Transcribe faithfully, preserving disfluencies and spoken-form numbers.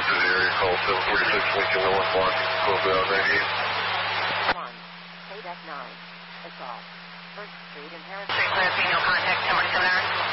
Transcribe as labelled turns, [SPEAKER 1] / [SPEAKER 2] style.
[SPEAKER 1] to the area, call seven forty-six Lincoln North Block, close out ninety-eight.
[SPEAKER 2] one, K F nine, assault, First Street and Harris Street, clear, no contact, ten forty-seven hours.